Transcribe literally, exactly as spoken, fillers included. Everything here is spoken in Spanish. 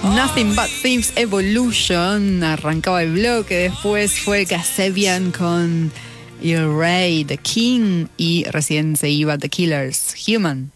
Nothing But Thieves Evolution arrancaba el bloque. Después fue Kasabian con El Rey, The King, y recién se iba The Killers, Human.